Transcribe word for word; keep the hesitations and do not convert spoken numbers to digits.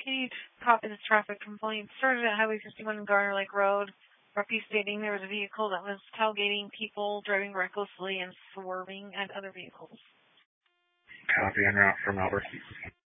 Katie, copy this traffic complaint. Started at Highway fifty-one and Garner Lake Road. Ruppy stating there was a vehicle that was tailgating people, driving recklessly, and swerving at other vehicles. Copy en route from Albuquerque.